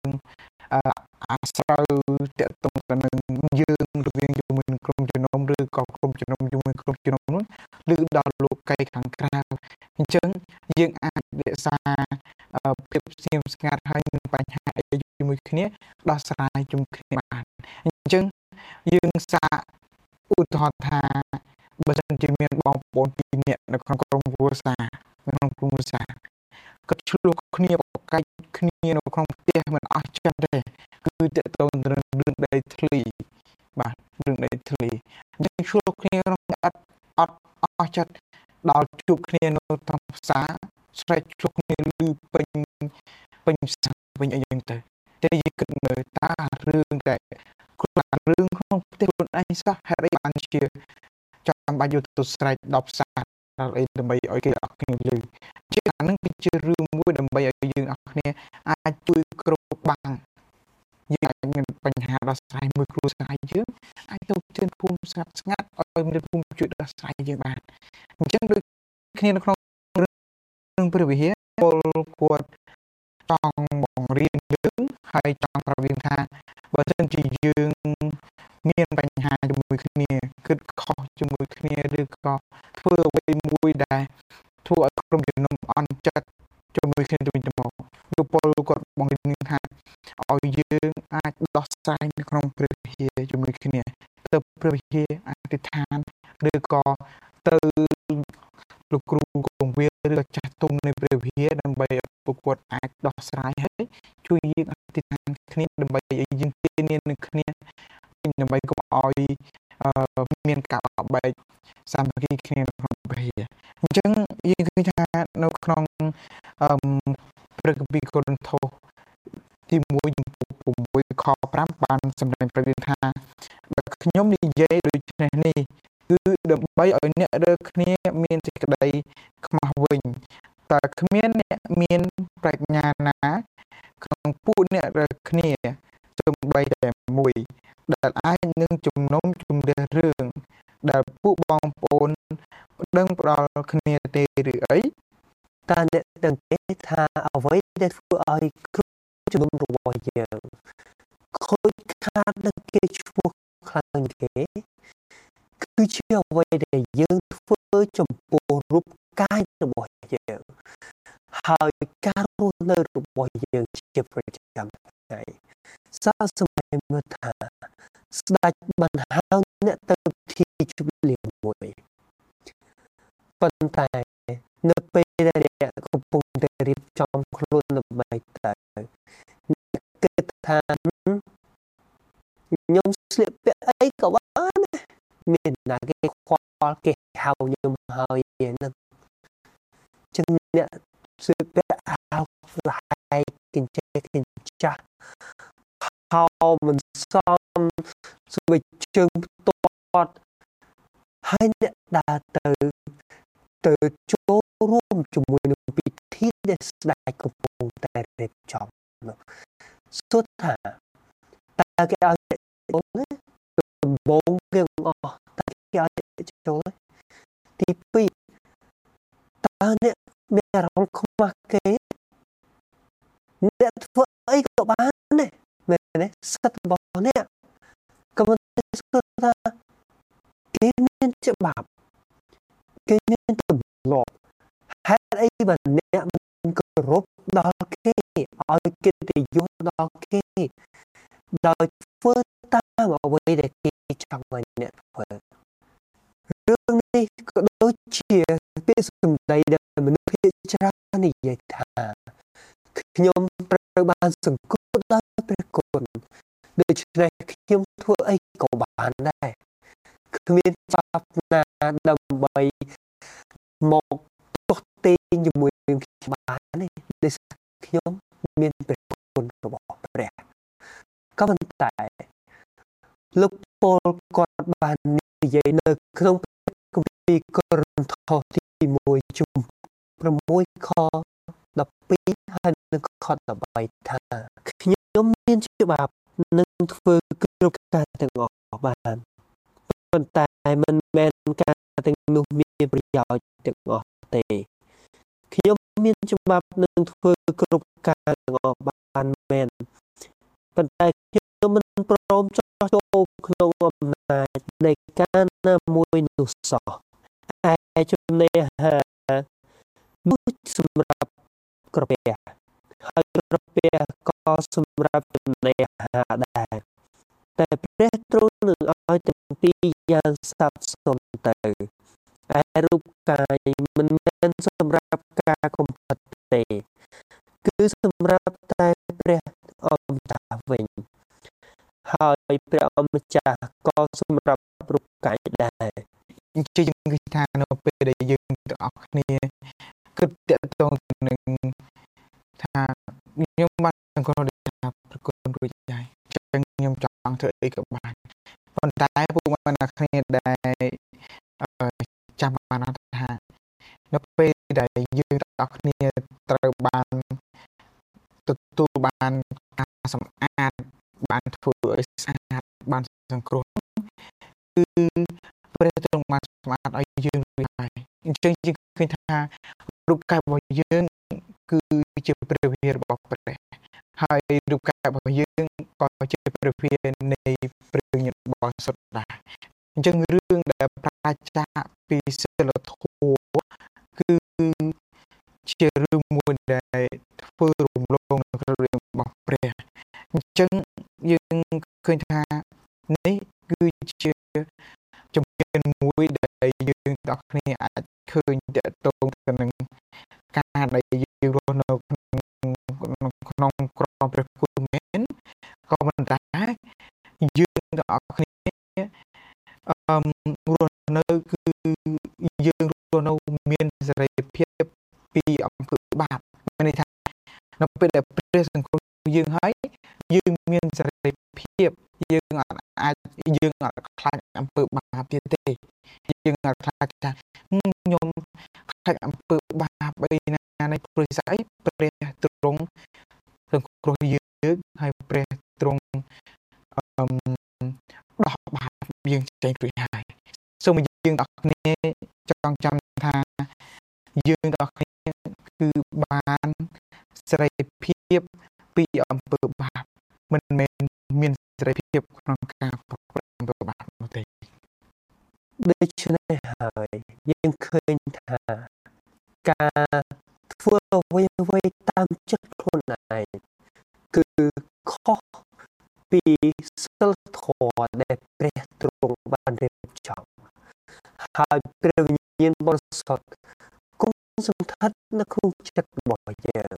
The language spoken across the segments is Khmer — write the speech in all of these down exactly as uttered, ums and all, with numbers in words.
អាស្រ័យតាក់ទងទៅនឹងយើងរវាងជាមួយនឹងក្រុមជំនុំឬក៏ក្រុមជំនុំជាមួយក្រុមជំនុំនោះឬដល់លោកកៃខាងក្រៅអញ្ចឹងយើងអាចរក្សាភាពស្ងៀមស្ងាត់ហើយមានបញ្ហាអីជាមួយគ្នាដោះស្រាយជុំគ្នាបានអញ្ចឹងយើងសាកឧទាហរណ៍ថាបើសិនជាមានបងប្អូនពីរនាក់នៅក្នុងក្រុមគ្រួសារនៅក្នុងក្រុមគ្រួសារក៏ឆ្លោះគ្នាបកកាច់គ្នានៅក្នុងផ្ទះមិនអស់ចិត្តទេគឺតើតើរឿងដីធ្លីបាទរឿងដីធ្លីអញ្ចឹងឆ្លោះគ្នាក្នុងអត់អត់អស់ចិត្តដល់ជួបគ្នានៅក្នុងផ្សារស្រែកឆ្លោះគ្នាលឺពេញពេញផ្សារវិញអីយ៉ាងទៅតែយើងគិតមើលតើរឿងតែខ្លួនរឿងក្នុងផ្ទះខ្លួនឯងសោះហេតុអីបានជាចាំបាច់យកទៅស្រែកដល់ផ្សារដល់អីដើម្បីឲ្យគេអស់គ្នាលឺជាអានឹងគឺជារឿងមួយដើម្បីឲ្យយើងអស់គ្នាអាចជួយគ្រប់បាំងយើងអាចមានបញ្ហាដោះស្រាយមួយគ្រួសារយើងអាចទៅជឿនភូមិស្ងាត់ស្ងាត់ឲ្យមានភូមិជួយដោះស្រាយយើងបានអញ្ចឹងដូចគ្នានៅក្នុងរឿងព្រះវិហារពលគាត់ចង់បង្រៀនយើងហើយចង់ប្រាប់យើងថាបើសិនជាយើងមានបញ្ហាជាមួយគ្នាគិតខុសជាមួយគ្នាឬក៏ធ្វើអ្វីមួយដែលធ្វើឲ្យក្រុមជំនុំអន់ចិត្តជាមួយគ្នាទៅវិញទៅមកលោកពលគាត់បង្រៀនថាឲ្យយើងអាចដោះស្រាយនៅក្នុងព្រះវិហារជាមួយគ្នាទៅព្រះវិហារអធិដ្ឋានឬក៏ទៅលោកគ្រូគង្វាលឬចាស់ទុំនៃព្រះវិហារដើម្បីឲ្យពួកគាត់អាចដោះស្រាយហើយជួយយើងអធិដ្ឋានគ្នាដើម្បីឲ្យយើងទានានឹងគ្នាដើម្បីកុំឲ្យមានការបបែកសាមគ្គីគ្នាក្នុងព្រះវិហារអញ្ចឹងយើងឃើញថានៅក្នុងព្រះគម្ពីរកូរិនថូសទីមួយចំពោះ៦ខ៥បានសម្ដែងប្រាប់យើងថាបើខ្ញុំនិយាយដូចនេះនេះគឺដើម្បីឲ្យអ្នករើគ្នាមានសេចក្តីខ្មាស់វិញតើគ្មានអ្នកមានប្រាជ្ញាណាក្នុងពួកអ្នករើគ្នាសូម្បីតែមួយដែលអាចនឹងជំនុំជម្រះរឿងដែលពួកបងប្អូនដឹងផ្ដល់គ្នាទេឬអីតើអ្នកដឹងទេថាអ្វីដែលធ្វើឲ្យក្រុមជំនុំរបស់យើងខូចខាតនឹងគេឈ្មោះខ្លាំងគេគឺជាអ្វីដែលយើងធ្វើចំពោះរូបកាយរបស់យើងហើយការរស់នៅរបស់យើងជាប្រចាំថ្ងៃសាកសម្ដែងមើលថាស្ដេចបានហៅអ្នកទៅពិធីជប់លៀងមួយប៉ុន្តែនៅពេលដែលអ្នកកំពុងតែរៀបចំខ្លួនដើម្បីទៅគិតថាខ្ញុំស្លៀកពាក់អីក៏បានមានណាគេខ្វល់គេហៅខ្ញុំហើយហ្នឹងចឹងអ្នកស្លៀកពាក់អាវលហើយកញ្ចេះកញ្ចាស់ហៅមិនសមស្បែកជើងផ្ទាត់ហើយអ្នកដើរទៅទៅចូលរួមជាមួយនឹងពិធីដែលស្ដេចកំពុងតែរៀបចំនោះសួរថាតើគេឲ្យចូលដំបងគេអស់តើគេឲ្យចូលទីពីរតើអ្នកមានអារម្មណ៍ខ្មាស់គេអ្នកធ្វើអីក៏បានដែរមែនទេសិទ្ធិរបស់អ្នកក៏មិនស្គាល់ថាគេមានច្បាប់គេមានទម្លាប់ហេតុអីបើអ្នកមិនគោរពដល់គេឲ្យកិត្តិយសដល់គេដោយធ្វើតាមអ្វីដែលគេចង់ឲ្យអ្នកធ្វើរឿងនេះក៏ដូចជាពាក្យសម្ដីដែលមនុស្សភាគច្រើននិយាយថាខ្ញុំត្រូវបានសង្គ្រោះដោយព្រះគុណដូច្នេះខ្ញុំធ្វើអីក៏បានដែរគ្មានច្បាប់ណាដើម្បីមកទោះទាញជាមួយនឹងខ្ញុំបានទេដែលខ្ញុំមានព្រះគុណរបស់ព្រះក៏ប៉ុន្តែលោកពលគាត់បាននិយាយនៅក្នុងគម្ពីរកូរិនថូសទីមួយជំពូកខដប់ពីរហើយនិងខដប់បីថាខ្ញុំមានច្បាប់នឹងធ្វើគ្រប់ការទាំងអស់បានប៉ុន្តែមិនមែនការទាំងនោះមានប្រយោជន៍ទាំងអស់ទេខ្ញុំមានច្បាប់នឹងធ្វើគ្រប់ការទាំងអស់បានមែនប៉ុន្តែខ្ញុំមិនព្រមចោះចូលក្នុងអំណាចនៃការណាមួយនោះសោះឯចំណីអាហារនោះសម្រាប់ក្រពះហើយក្រពះក៏សម្រាប់ចំណីអាហារដែរតែព្រះទ្រង់នឹងឲ្យទាំងពីរយ៉ាងស័ព្ទសុនទៅឯរូបកាយមិនមែនសម្រាប់ការកំផិតទេគឺសម្រាប់តែព្រះអម្ចាស់វិញហើយព្រះអម្ចាស់ក៏សម្រាប់រូបកាយដែរអញ្ចឹងគឺថានៅពេលដែលយើងទាំងអស់គ្នាគិតតទៅនឹងថាខ្ញុំបានសង្គ្រោះដោយថាប្រគុណរួចហើយអញ្ចឹងខ្ញុំចង់ធ្វើអីក៏បានប៉ុន្តែពួកមិនណាគ្នាដែលចាំបានថានៅពេលដែលយើងទាំងអស់គ្នាត្រូវបានទទួលបានការសម្អាតបានធ្វើឲ្យស្អាតបានសង្គ្រោះគឺព្រះទ្រង់បានសម្អាតឲ្យយើងរួចហើយអញ្ចឹងយើងឃើញថារូបកាយរបស់យើងគឺជាព្រះវិហាររបស់ព្រះហើយរូបកាយរបស់យើងក៏ជាព្រះវិហារនៃព្រះញាតិបរិសុទ្ធដែរអញ្ចឹងរឿងដែលប្រាជ្ញាពីសិលធម៌គឺជារឿងមួយដែលធ្វើរំលងនៅក្នុងរឿងរបស់ព្រះអញ្ចឹងយើងឃើញថានេះគឺជាជំនាញមួយដែលយើងទាំងអស់គ្នាអាចឃើញតកតងទៅនឹងការដែលយើងរស់នៅក្នុងក្នុងក្រមព្រះគុណមែនក៏មិនតែយើងទាំងអស់គ្នាអឺរស់នៅគឺយើងរស់នៅមានសេរីភាពពីអំពើបាបមានន័យថានៅពេលដែលព្រះសង្គ្រោះយើងហើយយើងមានសេរីភាពយើងអាចយើងអាចខ្លាចអំពើបាបទៀតទេយើងអាចខ្លាចថាខ្ញុំខ្លាចអំពើបាបអីណានៃព្រោះស្អីព្រះទ្រង់សង្គ្រោះយើងហើយព្រះទ្រង់អឺដោះបាបយើងចេញរួចហើយសូមយើងទាំងគ្នាចងចាំថាយើងទាំងគ្នាគឺបានសេរីភាពពីអំពើបាបមិនមែនមានសេរីភាពក្នុងការប្រព្រឹត្តអំពើបាបនោះទេដូច្នេះហើយយើងឃើញថាការធ្វើអ្វីអ្វីតាមចិត្តខ្លួនឯងគឺខុសពីសិលធម៌ដែលព្រះទ្រង់បានរៀបចំហើយព្រះវិញ្ញាណបរិសុទ្ធគង់សង្កត់នៅក្នុងចិត្តរបស់យើង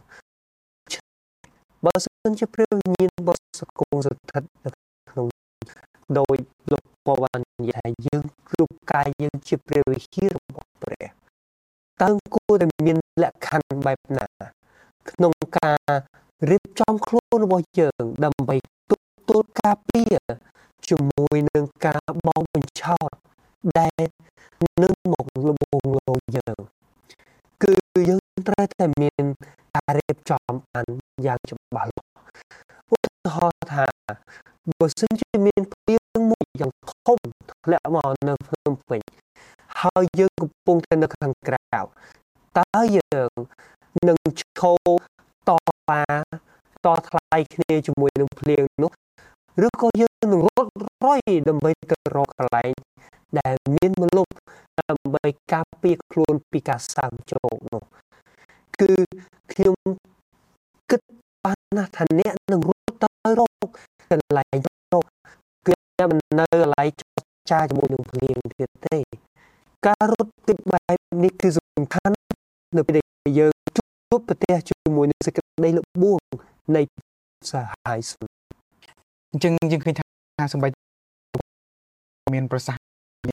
បើសិនជាព្រះវិញ្ញាណបរិសុទ្ធគង់សង្កត់នៅក្នុងដោយលោកពរបាននិយាយថាយើងរូបកាយយើងជាព្រះវិហាររបស់ព្រះតើគួរតែមានលក្ខខណ្ឌបែបណាក្នុងការរៀបចំខ្លួនរបស់យើងដើម្បីទទួលការពារជាមួយនឹងការបោកបញ្ឆោតដែលនឹងមកលបងលោយើងគឺយើងត្រូវតែមានការរៀបចំបានយ៉ាងច្បាស់លាស់ឧទាហរណ៍ថាបើសិនជាមានភ្លៀងមួយយ៉ាងធំធ្លាក់មកនៅភ្នំពេញហើយយើងកំពុងតែនៅខាងក្រៅតើយើងនឹងឈរតឡាតថ្លៃគ្នាជាមួយនឹងភ្លៀងនោះឬក៏យើងនឹងរត់រុយដើម្បីទៅរកកន្លែងដែលមានម្លប់ដើម្បីការពារខ្លួនពីការសាំជោគនោះគឺខ្ញុំគិតបានណាស់ថាអ្នកនឹងរត់ទៅរកកន្លែងរកគឺមិននៅកន្លែងចរចាជាមួយនឹងភ្លៀងទៀតទេការរត់ទឹកបែបនេះគឺសំខាន់នៅពេលដែលយើងជួបប្រទះជាមួយនឹងសេចក្តីលបួងនៃសាហាយសុនអញ្ចឹងយើងឃើញថាសម្បត្តិមានប្រសាសន៍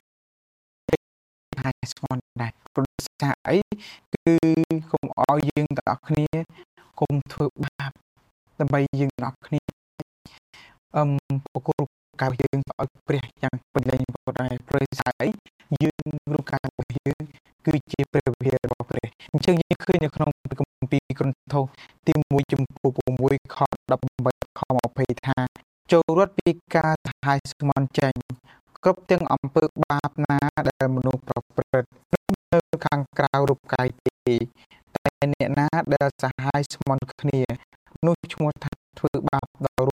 ហើយស្មន់ដែរប្រសាសន៍អីគឺកុំឲ្យយើងទាំងអស់គ្នាកុំធ្វើបាបដើម្បីយើងទាំងអស់គ្នាអឹមបកគោលកាយយើងឲ្យព្រះយ៉ាងពេញលេញបំផុតដែរព្រោះស្អីយើងរូបកាយរបស់យើងគឺជាព្រះវិហាររបស់ព្រះអញ្ចឹងយើងឃើញនៅក្នុងគម្ពីរកូរិនថូសទីមួយចំពោះ៦ខដប់ប្រាំខម្ភៃថាចូលរត់ពីការសាហាយស្មន់ចេញគ្រប់ទាំងអំពើបាបណាដែលមនុស្សប្រព្រឹត្តនៅខាងក្រៅរូបកាយទេតែអ្នកណាដែលសាហាយស្មន់គ្នានោះឈ្មោះថាធ្វើបាបដល់រូ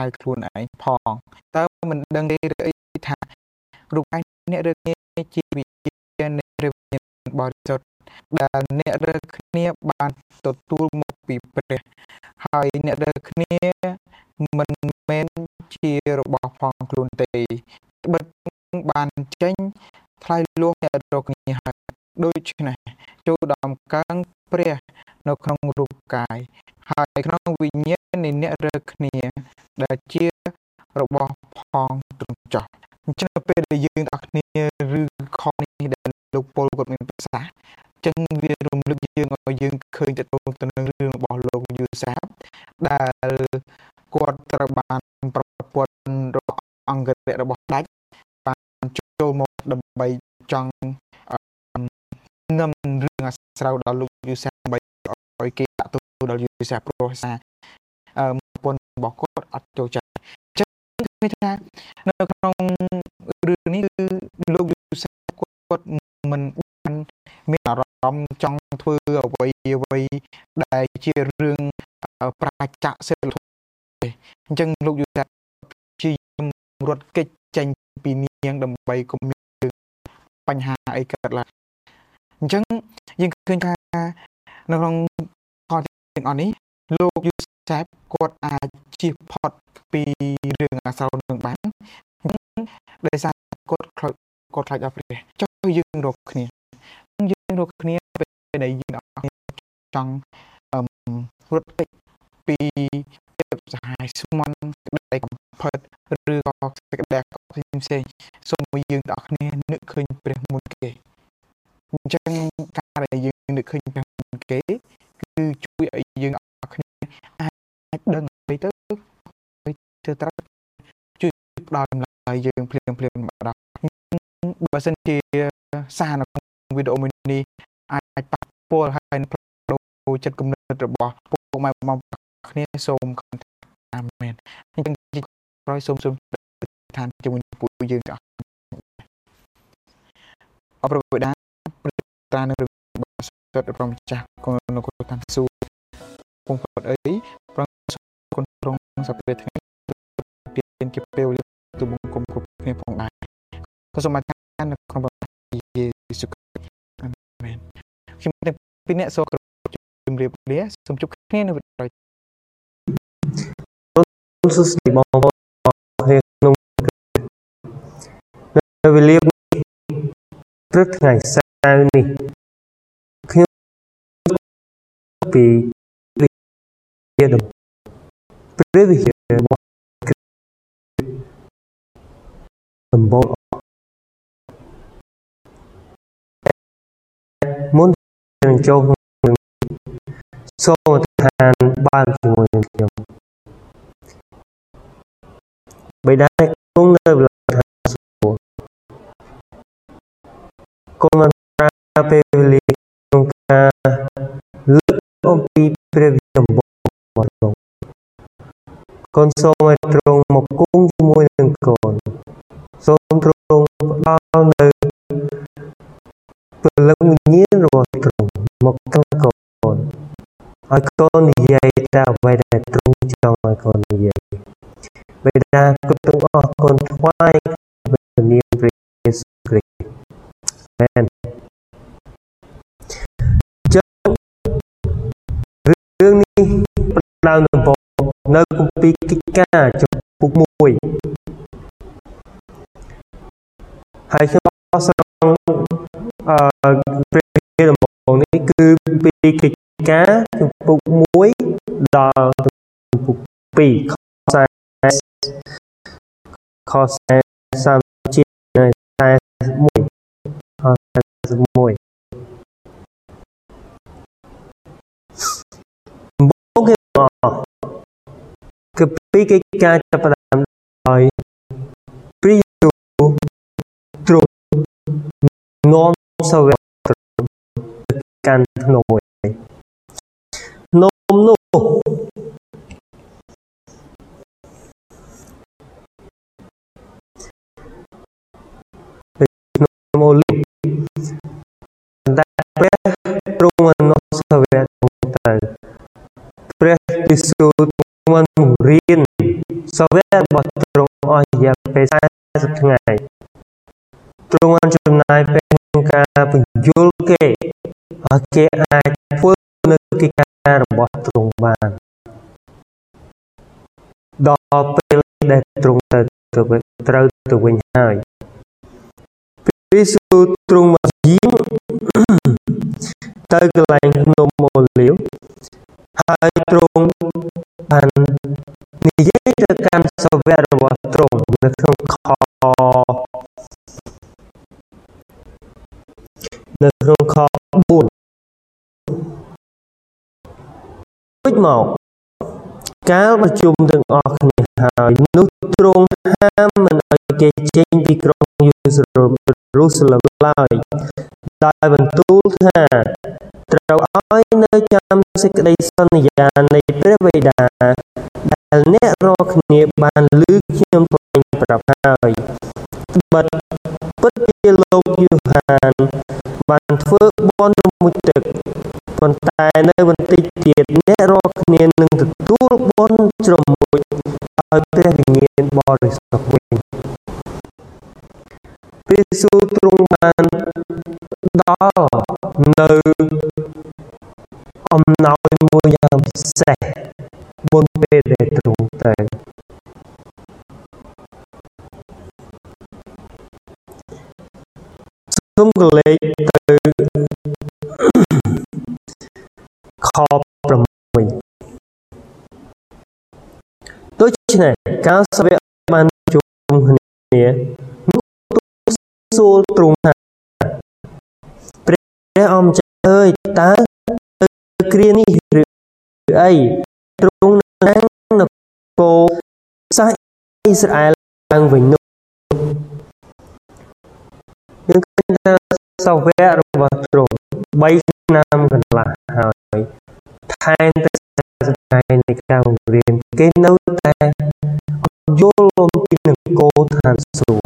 ខ្លួនឯងផងតើមិនដឹងទេឬអីថារូបឯងអ្នករើគ្នាជាវិញ្ញាណនៃព្រះវិញ្ញាណបរិសុទ្ធដែលអ្នករើគ្នាបានទទួលមកពីព្រះហើយអ្នករើគ្នាមិនមែនជារបស់ផងខ្លួនទេបិទបានចេញថ្លៃលួងអ្នករើគ្នាហើយដូច្នេះចូលដំកើងព្រះនៅក្នុងរូបកាយហើយក្នុងវិញ្ញាណនៃអ្នករើគ្នាដែលជារបស់ផងទ្រង់ចោះអញ្ចឹងពេលដែលយើងទាំងគ្នាឬខនេះដែលលោកពលគាត់មានប្រសាសន៍អញ្ចឹងវារំលឹកយើងឲ្យយើងឃើញទៅទៅនឹងរឿងរបស់លោកយូសាបដែលគាត់ត្រូវបានប្រពន្ធរបស់អង្គរៈរបស់ដាច់បានចូលមកដើម្បីចង់នំរឿងអាស្រ័យដល់លោកយូសាបដើម្បីឲ្យគេដាក់ទោសដល់យូសាបព្រោះសារអឺប្រពន្ធរបស់គាត់អត់ចូលចិត្តអញ្ចឹងឃើញថានៅក្នុងរឿងនេះគឺលោកយូសាបគាត់មិនបានមានអារម្មណ៍ចង់ធ្វើអ្វីអ្វីដែលជារឿងប្រជាសិលធម៌ទេអញ្ចឹងលោកយូសាបជារត់គេចចេញពីនាងដើម្បីកុំមានបញ្ហាអីកើតឡើងអញ្ចឹងយើងឃើញថានៅក្នុងផលទាំងអស់នេះលោកយូសាបគាត់អាចជៀសផុតពីរឿងអាស្រ័យនឹងបានដោយសារគាត់ខ្លាចគាត់ខ្លាចដល់ព្រះចុះយើងរកគ្នាយើងរកគ្នាពេលដែលយើងអត់ចង់រត់ពេចពីភាពសាហាយស្មន់ដែលកំផិតឬក៏សេចក្តីផ្សេងៗសូមឲ្យយើងទាំងគ្នានឹកឃើញព្រះមុនគេអញ្ចឹងការដែលយើងនឹកឃើញព្រះមុនគេគឺជួយឲ្យយើងទាំងគ្នាអាចដឹងអ្វីទៅទៅត្រូវជួយផ្ដល់តម្លៃយើងភ្លាមភ្លាមម្ដងបើសិនជាសារនៅក្នុងវីដេអូមួយនេះអាចប៉ះពាល់ហើយផ្លាស់ចិត្តគំនិតរបស់ពុកម៉ែបងប្អូនគ្នាសូមខន្តីអាមែនអញ្ចឹងក្រោយសូមសូមឋានជាមួយពួកយើងទាំងអរប្រវតាត្រានៅរបស់សុទ្ធព្រះម្ចាស់ក៏នៅក្នុងឋានសួគ៌ពងផុតអីប្រងគុណត្រង់សព្វថ្ងៃទានជាពេលទូបង្គំគ្រប់គ្នាផងដែរក៏សូមអធិដ្ឋាននៅក្នុងព្រះយេស៊ូវគ្រីស្ទអាមែនខ្ញុំទាំងពីរអ្នកសូមជម្រាបលាសូមជួបគ្នានៅវិទ្យាល័យសួស្តីបងប្អូនគ្នាក្នុងនៅវេលាព្រឹកថ្ងៃសៅរ៍នេះខ្ញុំពីវិទ្យាល័យព្រះវិហាររបស់ដំបូងមុននឹងចូលសូមអធិដ្ឋានបានជាមួយនឹងខ្ញុំបិតាគង់នៅបឋមសួគ៌គុណបានប្រើពេលវេលាក្នុងការលើកអំពីព្រះវិហារដំបូងរបស់កូនសូមឲ្យទ្រង់មកគង់ជាមួយនឹងកូនសូមទ្រង់ផ្ដល់នៅពលឹងវិញ្ញាណរបស់ទ្រង់មកកាន់កូនឲ្យកូននិយាយតែអ្វីដែលទ្រង់ចង់ឲ្យកូននិយាយបិតាគុណទាំងអស់កូនថ្វាយព្រះនាមព្រះយេស៊ូវគ្រីស្ទអាមែនចឹងរឿងនេះផ្ដើមដំបូងនៅគម្ពីរកិច្ចការចំពុកមួយហើយខ្ញុំអស្ចារ្យអឺព្រះវិហារដំបូងនេះគឺពីកិច្ចការចំពុកមួយដល់ចំពុកពីរខខសាមជានៅតែមួយខសាមមួយបងគេអស់គឺពីកិច្ចការចាប់ផ្ដើមដោយព្រះយេស៊ូវទ្រង់នាំសាវកកាន់ភ្នំមួយនំនោះមូលិកតែព្រះទ្រង់មិននាំសាវកទៅព្រះយេស៊ូវមិនរៀនវែរបស់ទ្រង់អស់រយៈពេលสี่สิบថ្ងៃទ្រង់បានចំណាយពេលក្នុងការបញ្យល់គេឲ្យគេអាចធ្វើនៅកិច្ចការរបស់ទ្រង់បានដល់ពេលដែលទ្រង់ទៅត្រូវទៅវិញហើយព្រះយេស៊ូវទ្រង់មកយាងទៅកន្លែងភ្នំម៉ូលាវហើយទ្រង់បាននិយាយទៅកាន់សាវករបស់ទ្រង់នៅក្នុងខនៅក្នុងខbốnដូចមកកាលប្រជុំទាំងអស់គ្នាហើយនោះទ្រង់ហាមមិនឲ្យគេចេញពីក្រុងយេរូសាឡឹមឡើយដោយបន្ទូលថាត្រូវឲ្យនៅចាំសេចក្តីសន្យានៃព្រះបិតាដែលអ្នករាល់គ្នាបានឮខ្ញុំថ្លែងប្រាប់ហើយត្បិតពិតជាលោកយូហានបានធ្វើបន់រមុជទឹកប៉ុន្តែនៅបន្តិចទៀតអ្នករាល់គ្នានឹងទទួលបន់ជ្រមុជដោយព្រះវិញ្ញាណបរិសុទ្ធវិញព្រះយេស៊ូវទ្រង់បានដល់នៅអំណោយមួយយ៉ាងពិសេសមុនពេលដែលទ្រង់ទៅសូមកលេចទៅខប្រាំដូច្នេះកាលសាវកបានជួបគ្នានោះសួរទ្រង់ថាព្រះអម្ចាស់អើយតើទៅគ្រានេះឬអីទ្រង់នឹងនគរសាសអ៊ីស្រាអែលឡើងវិញនោះយើងឃើញថាសាវករបស់ទ្រង់បីឆ្នាំកន្លះហើយថែមទាំងថ្ងៃនៃការបង្រៀនគេនៅតែយល់អំពីនគរឋានសួគ៌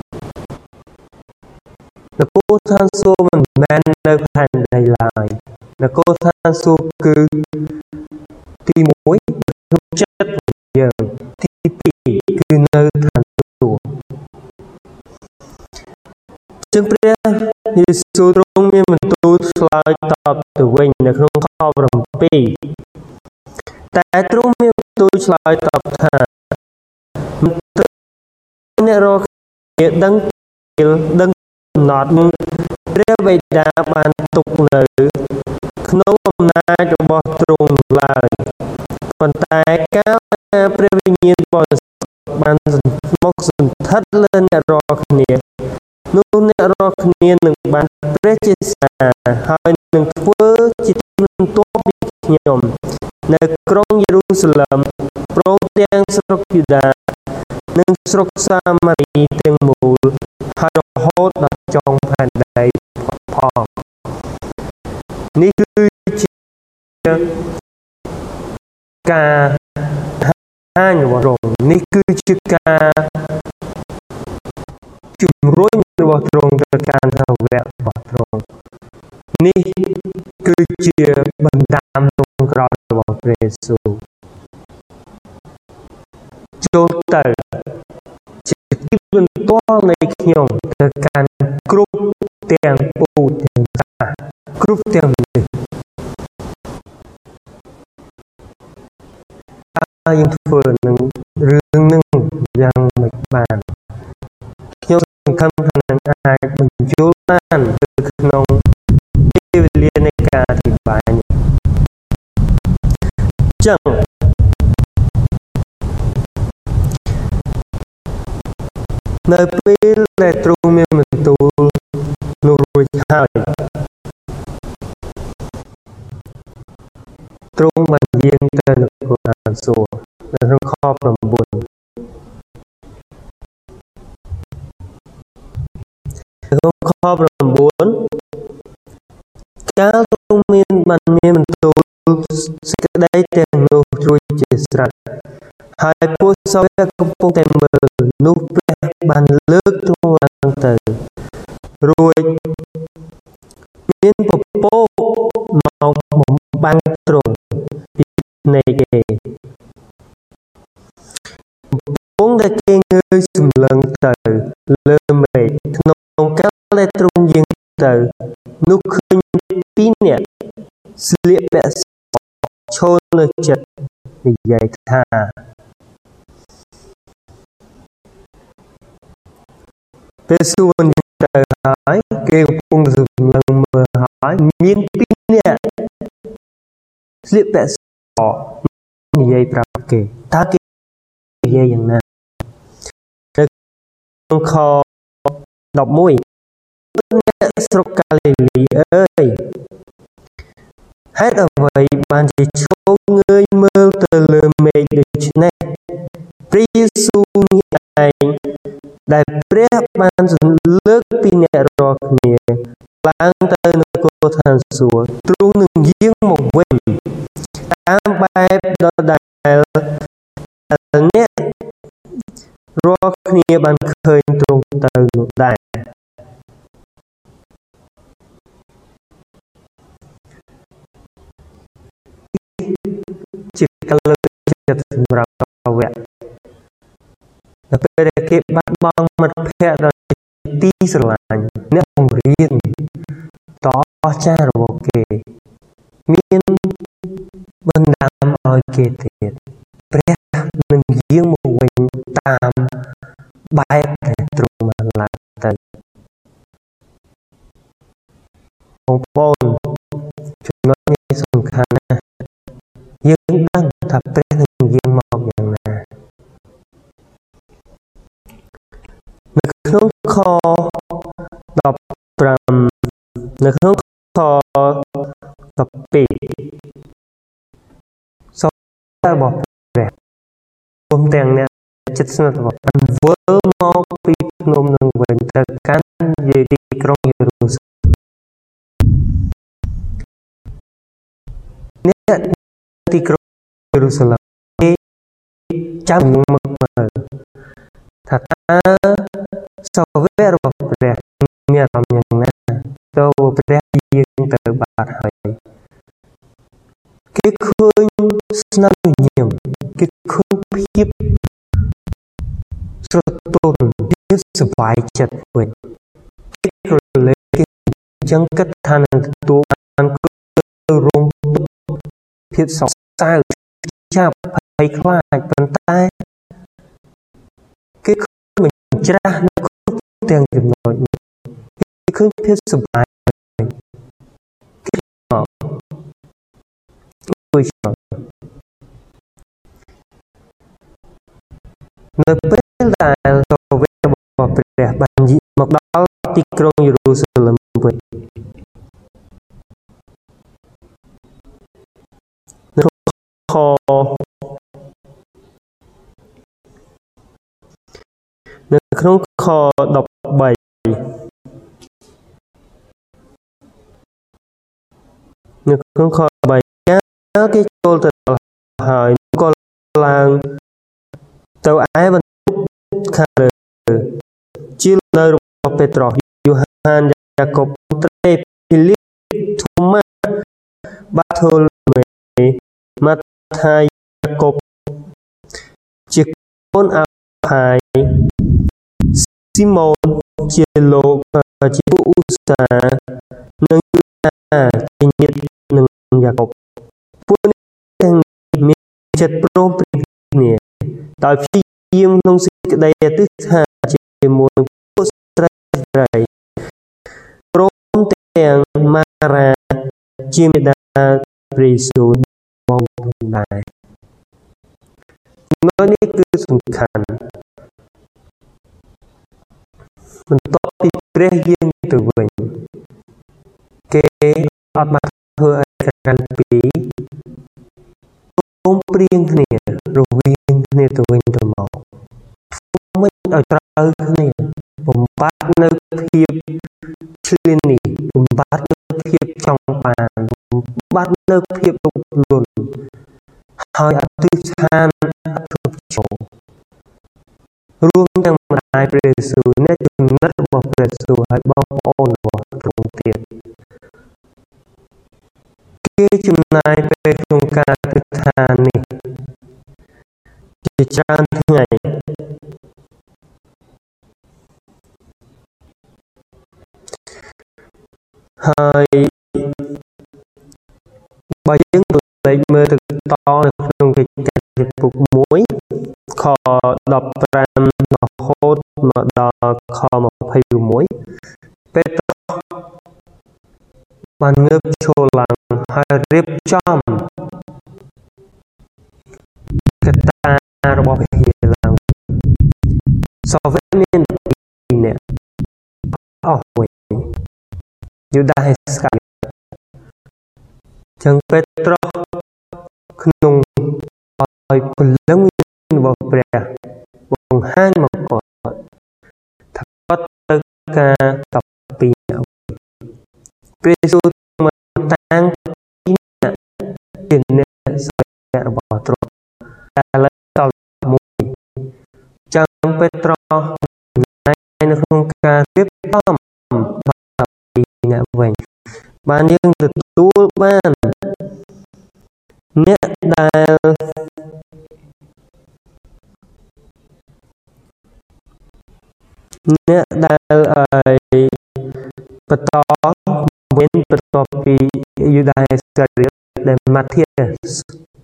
នគរឋានសួគ៌មិនមែននៅផែនដីឡើយនគរឋានសួគ៌គឺទីមួយក្នុងចិត្តយើងទីពីរគឺនៅឋានសួគ៌ចឹងព្រះយេស៊ូវទ្រង់មានបន្ទូលឆ្លើយតបទៅវិញនៅក្នុងខប្រាំពីរតែទ្រង់មានបន្ទូលឆ្លើយតបថាអ្នករាល់គ្នាដឹងដឹងកំណត់ព្រះបិតាបានទុកនៅក្នុងអំណាចរបស់ទ្រង់ឡើយប៉ុន្តែកាលព្រះវិញ្ញាណបរិសុទ្ធបានមកសន្ធិដ្ឋលើអ្នករាល់គ្នានោះអ្នករាល់គ្នានឹងបានព្រះជាសាហើយនឹងធ្វើជាទីបន្ទាប់ពីខ្ញុំនៅក្រុងយេរូសាឡឹមព្រមទាំងស្រុកយូដានិងស្រុកសាម៉ារីទាំងមូលហើយរហូតដល់ចុងផែនដីផងនេះគឺជាការហាញរបស់ទ្រង់នេះគឺជាការជំរុញរបស់ទ្រង់ទៅកាន់សាវករបស់ទ្រង់នេះគឺជាបណ្ដាំចុងក្រោយរបស់ព្រះយេស៊ូវចូលទៅជាទីបន្ទាល់នៃខ្ញុំទៅកាន់គ្រប់ទាំងពូជទាំងសាសគ្រប់ទាំងនេះហើយយើងធ្វើនឹងរឿងនឹងយ៉ាងម៉េចបានខ្ញុំសង្ឃឹមថានឹងអាចបញ្យល់បាននៅក្នុងពេលវេលានៃការអធិប្បាយនេះចឹងនៅពេលដែលទ្រង់មានបន្ទូលនោះរួចហើយទ្រង់បានយាងទៅនគរឋានសួគ៌នៅក្នុងខប្រាំបួនក្នុងខប្រាំបួនកាលទ្រង់មានបានមានបន្ទូលសេចក្តីទាំងនោះរួចជាស្រេចហើយពួកសាវកកំពុងតែមើលនោះព្រះបានលើកទ្រង់ឡើងទៅរួចមានពពកមកបំបាំងទ្រង់ពីនៃគេកំពុងតែគេងើយសម្លឹងទៅលើមេឃក្នុងកាលដែលទ្រង់យាងទៅនោះឃើញពីរនាក់ស្លៀកពាក់សឈរនៅចិត្តនិយាយថាពេលសួរទៅហើយគេកំពុងសម្លឹងមើលហើយមានពីរនាក់ស្លៀកពាក់សនិយាយប្រាប់គេតើគេនិយាយយ៉ាងណាក្នុងខដប់មួយអ្នកស្រុកកាលីលីអើយហេតុអ្វីបានជាឈរងើយមើលទៅលើមេឃដូច្នេះព្រះយេស៊ូវនេះឯងដែលព្រះបានលើកពីអ្នករាល់គ្នាឡើងទៅនគរឋានសួគ៌ទ្រង់នឹងយាងមកវិញតាមបែបដដែលអ្នករាល់គ្នាបានឃើញទ្រង់ទៅនោះដែរជាកលឹកចិត្តសម្រាប់វៈនៅពេលដែលគេបាត់បង់មិត្តភ័ក្តិដោយទីស្រឡាញ់អ្នកបង្រៀនតអស្ចារ្យរបស់គេមានបណ្ដាំឲ្យគេទៀតព្រះនឹងយាងមកវិញតាមបែបដែលទ្រង់បានឡើងទៅបងប្អូនចំណុចនេះសំខាន់ណាស់យើងដឹងថាព្រះនឹងយាងមកយ៉ាងណានៅក្នុងខដប់ប្រាំនៅក្នុងខដប់ពីរសូមរបស់ព្រះគុំទាំងអ្នកចិត្តស្និទ្ធរបស់បានវិលមកពីភ្នំនឹងវិញទៅកាន់យាយទីក្រុងយេរូសាឡិមអ្នកទីក្រុងយេរូសាឡិមគេចាំមកមើលថាតើសាវករបស់ព្រះមានអារម្មណ៍យ៉ាងណាទៅព្រះយាងទៅបាត់ហើយគេឃើញស្នាមញញឹមគេឃើញភាពស្រទន់ភាពសប្បាយចិត្តវិញគេរលែកគេអញ្ចឹងគិតថានឹងទទួលបានរងភាពសោកសៅចាប់ភ័យខ្លាចប៉ុន្តែគេឃើញបញ្ច្រាស់នៅគ្រប់ទាំងចំណុចគេឃើញភាពសប្បាយគេមកជួយឆ្លងនៅពេលដែលសាវករបស់ព្រះបានមកដល់ទីក្រុងយេរូសាឡិមវិញនៅខនៅក្នុងខដប់បីនៅក្នុងខបីកាលគេចូលទៅដល់ហើយក៏ឡើងទៅឯបន្ទប់ខាងលើជានៅរបស់ពេត្រុសយូហានយ៉ាកុបត្រេភីលីបថូម៉ាបាថូឡូមេម៉ាថាយយ៉ាកុបជាកូនអាផាយស៊ីម៉ូនជាលោកជាពូអ៊ូសានិងយូដាជាញាតិនឹងយ៉ាកុបពួកនេះទាំងមានចិត្តព្រមព្រៀងគ្នាដោយព្យាយាមក្នុងសេចក្តីអធិដ្ឋានជាមួយនឹងពួកស្រីស្រីព្រមទាំងម៉ារ៉ាជាមេដាព្រះយេស៊ូវបងដែរចំណុចនេះគឺសំខាន់បន្ទាប់ពីព្រះយាងទៅវិញគេអត់បានធ្វើឲ្យកាន់ពីព្រមព្រៀងគ្នារវាងគ្នាទៅវិញទៅមកមិនឲ្យត្រូវគ្នាបំបត្តិនៅភាពឈ្លាននេះបំបត្តិនៅភាពចង់បានបំបត្តិនៅភាពលោភលន់ហើយអធិដ្ឋានអធិចូលរួមទាំងម្ដាយព្រះយេស៊ូវអ្នកចំណិតរបស់ព្រះយេស៊ូវហើយបងប្អូនរបស់ទ្រង់ទៀតគេចំណាយពេលក្នុងការអធិដ្ឋាននេះជាច្រើនថ្ងៃហើយបើយើងលេខមើលទៅតនៅក្នុងកិច្ចការចំពុកមួយខដប់ប្រាំរហូតមកដល់ខម្ភៃមួយពេត្រុសបានងើបឈរឡើងហើយរៀបចំកត្តារបស់វិហារឡើងសវេមានពីរនាក់អស់វិញយូដាហេស្ការីចឹងពេត្រុសក្នុងឲ្យពលឹងរបស់ព្រះបង្ហាញមកគាត់ថាគាត់ត្រូវការតពីអ្នកព្រះយេស៊ូវមកតាំងពីអ្នកជាអ្នកសាវករបស់ទ្រង់តែឥឡូវដល់មួយចឹងពេត្រុសនៅក្នុងការរៀបចំបាពីអ្នកវិញបានយើងទទួលបានអ្នកដែលអ្នកដែលឲ្យបន្តវិញបន្តពីយូដាអេស្ការីតដែលម៉ាធៀស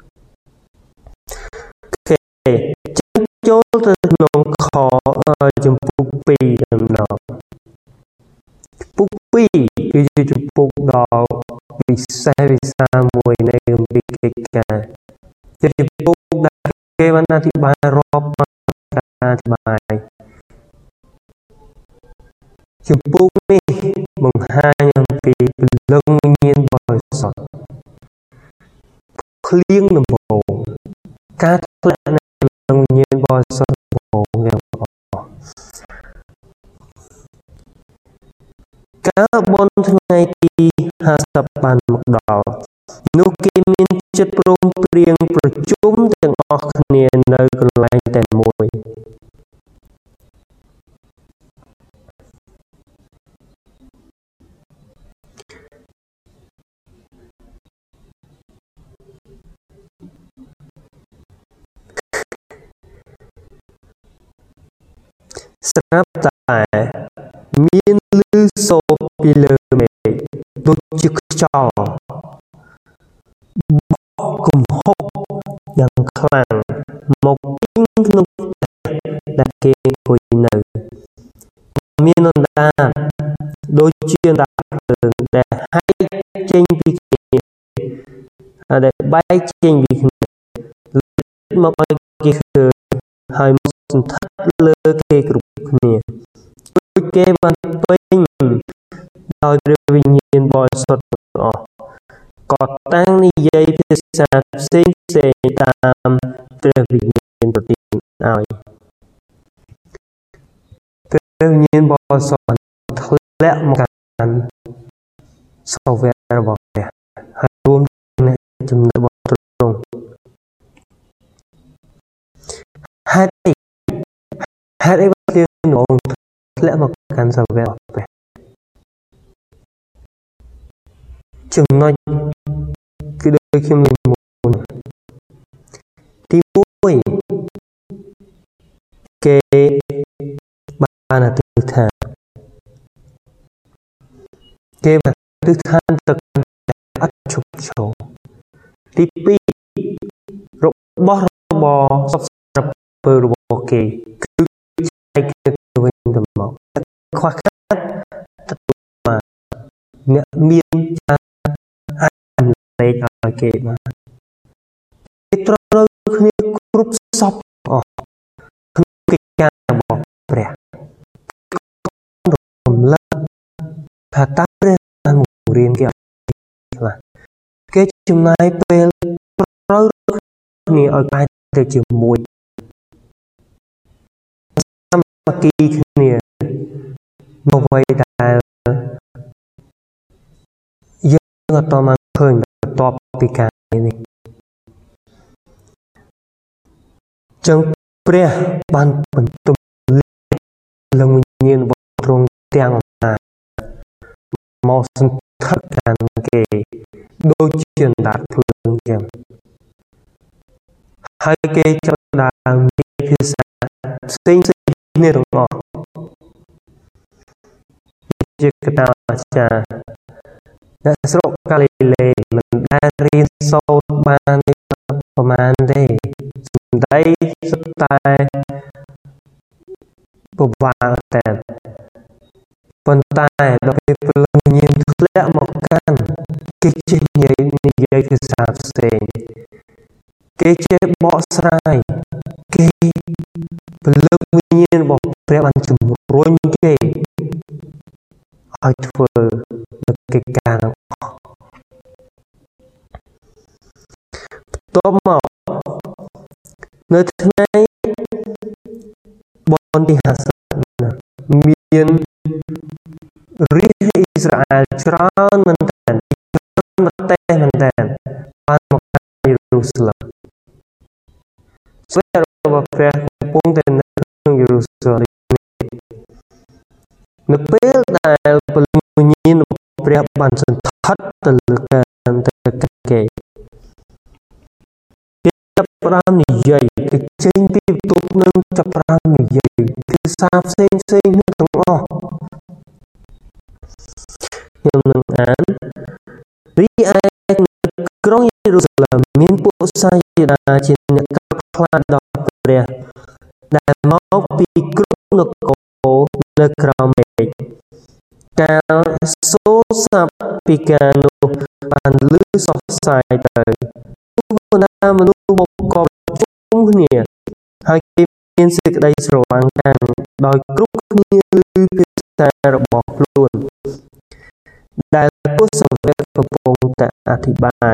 គេចូលទៅក្នុងខចំពុកពីរដំណងចំពុកពីរគឺជាចំពុកដ៏ពិសេសវិសាលមួយនៃអំពីកិច្ចការជាចំពុកដែលគេបានអធិប្បាយរាប់ការអធិប្បាយចំពុកនេះបង្ហាញអំពីពលឹងវិញ្ញាណបរិសុទ្ធឃ្លៀងដំបូងការធ្លាក់នៃពលឹងវិញ្ញាណបរិសុទ្ធដំបូងយ៉ាងល្អការបន់ថ្ងៃទីห้าสิบបានមកដល់នោះគេមានចិត្តព្រមព្រៀងប្រជុំទាំងអស់គ្នានៅកន្លែងតែមួយស្រាប់តែមានឮសូរពីលើមេឃដូចជាខ្យល់បក់គំហុកយ៉ាងខ្លាំងមកពេញក្នុងផ្ទះដែលគេអង្គុយនៅមានអណ្ដាតដូចជាអណ្ដាតភ្លើងដែលហែកចេញពីគ្នាហើយដែលបែកចេញពីគ្នាមកឲ្យគេឃើញហើយមកសន្ធិដ្ឋលើគេគ្រប់គ្នាដូចគេបានពេញដោយព្រះវិញ្ញាណបរិសុទ្ធទាំងអស់ក៏តាំងនិយាយភាសាផ្សេងផ្សេងតាមព្រះវិញ្ញាណប្រទានឲ្យព្រះវិញ្ញាណបរិសុទ្ធធ្លាក់មកកាន់សាវករបស់ព្រះហើយរួមនឹងចំណុចរបស់ទ្រង់ហេតុអីហេតុអីបានជានងធ្លាក់មកកាន់សាវករបស់ព្រះចំណុចគឺដូចខ្ញុំនិយាយមុនទីមួយគេបានអធិដ្ឋានគេបានអធិដ្ឋានទៅអត់ឈប់ឈរទីពីររបស់របរសពស្រាប់ពើរបស់គេគឺចែកទៅវិញទៅមកខ្វះខាតទទួលបានអ្នកមានលេខឲ្យគេបានគេត្រូវគ្នាគ្រប់សពអស់ក្នុងកិច្ចការរបស់ព្រះរំលឹកថាតើព្រះបានបង្រៀនគេអត់ខ្លះគេចំណាយពេលត្រូវគ្នាឲ្យបែរទៅជាមួយសាមគ្គីគ្នានៅអ្វីដែលយើងអត់បានឃើញបន្ទាប់ពីការនេះចឹងព្រះបានបន្ទុំលងវិញ្ញាណរបស់ទ្រង់ទាំងអំណាចមកសន្ធិដ្ឋកាន់គេដូចជាអណ្ដាតភ្លើងចឹងហើយគេចាប់ដើមនិយាយភាសាផ្សេងៗគ្នាទាំងអស់ជាកតាអាចារ្យអ្នកស្រុកកាលីលេមិនដែលរៀនសូត្របានប្រមាណទេសំដីសុទ្ធតែពិបាកតែប៉ុន្តែដល់ពេលព្រលឹងវិញ្ញាណធ្លាក់មកកាន់គេចេះនិយាយនិយាយភាសាផ្សេងគេចេះបកស្រាយគេព្រលឹងវិញ្ញាណរបស់ព្រះបានជំរុញគេឲ្យធ្វើនៅកិច្ចការទាំងអស់បន្ទាប់មកនៅថ្ងៃបុណ្យទីហាសិបមានរាជអ៊ីស្រាអែលច្រើនមែនទែនច្រើនប្រទេសមែនទែនបានមកកាន់យេរូសាឡិមស្វែងរបស់ព្រះកំពុងតែនៅក្នុងយេរូសាឡិមនៅពេលដែលពលវិញ្ញាណរបស់ព្រះបានសន្ធិដ្ឋទៅលើកាន់ទៅគេគេចាប់ផ្ដើមនិយាយគេចេញពីបន្ទប់នឹងចាប់ផ្ដើមនិយាយភាសាផ្សេងផ្សេងនោះទាំងអស់ខ្ញុំនឹងអានរីឯក្រុងយេរូសាឡិមមានពួកសាយដាជាអ្នកកោតខ្លាចដល់ព្រះដែលមកពីគ្រប់នគរនៅក្រោមមេឃកាលសូរស័ព្ទពីការនោះបានលឺសរសើរទៅបណ្ដាមនុស្សមកកប់ជុំគ្នាហើយគេមានសេចក្តីស្រឡាញ់ខាងដោយគ្រប់គ្នាឮភាសារបស់ខ្លួនដែលពុទ្ធសាសនាកំពុងតែអធិប្បាយ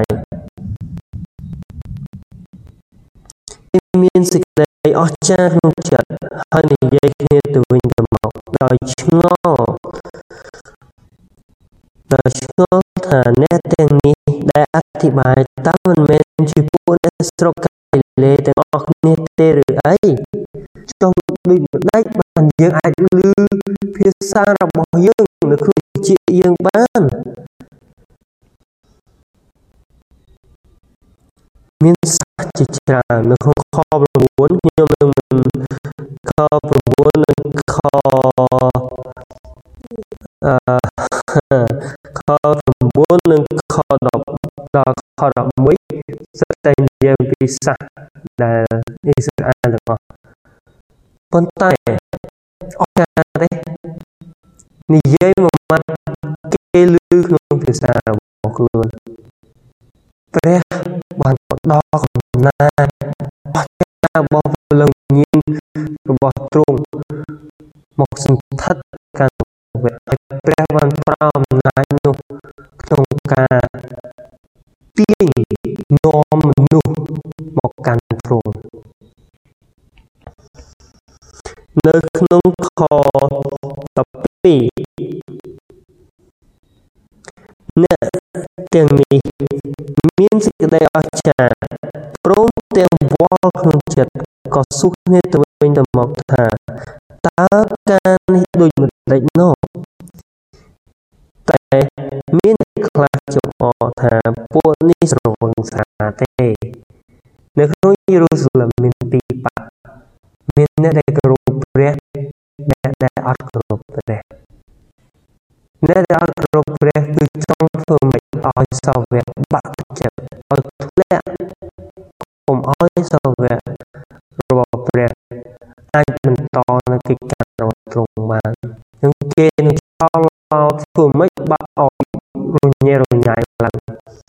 គេមានសេចក្តីអស្ចារ្យក្នុងចិត្តហើយនិយាយគ្នាទៅវិញទៅមកដោយឆ្ងល់ដោយឆ្ងល់ថាអ្នកទាំងនេះដែលអធិប្បាយតើមិនមែនជាពួកអ្នកស្រុកកាលីលេទាំងអស់គ្នាទេឬអីចុះដូចម្ដេចបានយើងអាចឮភាសារបស់យើងនៅក្នុងជាយើងបានមានសាសជាច្រើននៅក្នុងខ9ខ្ញុំនឹងខ9និងខអឺខ9និងខ10ដល់ខ11សិតតែនិយាយអំពីសាសដែលអ៊ីស្រាអែលទាំងអស់ប៉ុន្តែអត់ការទេនិយាយមួយម៉ាត់គេឮក្នុងភាសារបស់ខ្លួនព្រះបានផ្ដល់កំណែអស្ចារ្យរបស់ព្រលឹងវិញ្ញាណរបស់ទ្រង់មកសន្ធិដ្ឋកាន់ហើយព្រះបានប្រោសអំណាចនោះក្នុងការទាញនាំមនុស្សមកកាន់ទ្រង់នៅក្នុងខ12អ្នកទាំងនេះមានសេចក្តីអស្ចារ្យព្រមទាំងវល់ក្នុងចិត្តក៏សួរគ្នាទៅវិញទៅមកថាតើការនេះដូចម្តេចណោះតែមានអ្នកខ្លះចំអកថាពួកនេះស្រវឹងស្រាទេនៅក្នុងយេរូសាឡិមមានពីរបាក់មានអ្នកដែលគោរពព្រះអ្នកដែលអត់គោរពព្រះអ្នកដែលអត់គោរពព្រះគឺចង់ធ្វើម៉េចឲ្យសាវកបាក់ចិត្តឲ្យធ្លាក់កុំឲ្យសាវករបស់ព្រះអាចបន្តនៅកិច្ចការរបស់ទ្រង់បាននឹងគេនឹងចោលឲ្យធ្វើម៉េចបាក់ឲ្យ